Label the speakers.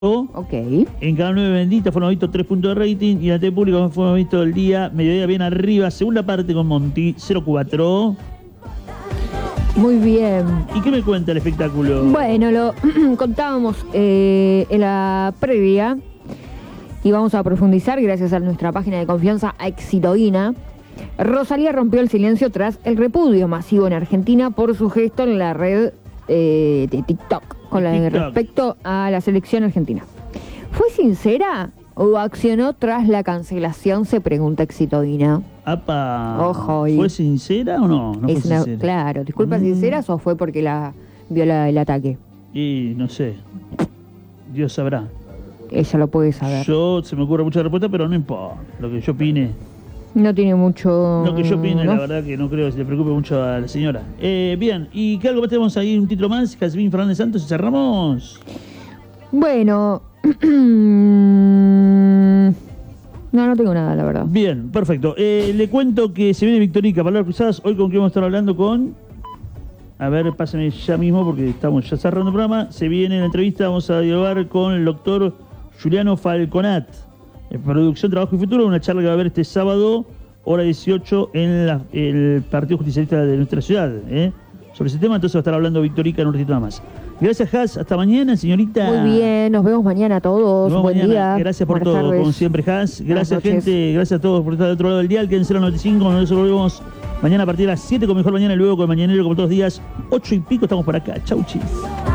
Speaker 1: Ok.
Speaker 2: En Canal 9 Bendita fueron vistos 3 puntos de rating y en la TV Pública fueron vistos el día, mediodía bien arriba, segunda parte con Monty, 0,4.
Speaker 1: Muy bien.
Speaker 2: ¿Y qué me cuenta el espectáculo?
Speaker 1: Bueno, lo contábamos en la previa y vamos a profundizar gracias a nuestra página de confianza Exitoína. Rosalía rompió el silencio tras el repudio masivo en Argentina por su gesto en la red de TikTok con respecto a la selección argentina. ¿Fue sincera o accionó tras la cancelación? Se pregunta Exitoína.
Speaker 2: ¡Apa!
Speaker 1: Ojo.
Speaker 2: ¿Fue sincera o no? No fue sincera.
Speaker 1: Claro, disculpas sinceras o fue porque la vio el ataque.
Speaker 2: Y no sé. Dios sabrá.
Speaker 1: Ella lo puede saber.
Speaker 2: Se me ocurre mucha respuesta, pero no importa. Lo que yo opine.
Speaker 1: No tiene mucho...
Speaker 2: Lo que yo opine,
Speaker 1: ¿no?
Speaker 2: La verdad que no creo que se le preocupe mucho a la señora. Bien, ¿y qué algo más tenemos ahí? Un título más, Jazmín Fernández Santos y cerramos.
Speaker 1: Bueno... No tengo nada, la verdad.
Speaker 2: Bien, perfecto. Le cuento que se viene Victorica, Palabras Cruzadas. Hoy con qué vamos a estar hablando con... A ver, pásenme ya mismo porque estamos ya cerrando el programa. Se viene la entrevista, vamos a dialogar con el doctor Juliano Falconat. Producción, Trabajo y Futuro, una charla que va a haber este sábado, hora 18, en el Partido Justicialista de nuestra ciudad. Sobre ese tema, entonces va a estar hablando Victorica en un ratito nada más. Gracias, Has. Hasta mañana, señorita.
Speaker 1: Muy bien, nos vemos mañana a todos. Buen día.
Speaker 2: Gracias por todo,
Speaker 1: tardes.
Speaker 2: como siempre, Has. Gracias, gente. Gracias a todos por estar del otro lado del dial. Quédense a las 95, nosotros volvemos mañana a partir de las 7 con Mejor Mañana y luego con Mañanero como todos los días. 8 y pico estamos por acá. Chau, chis.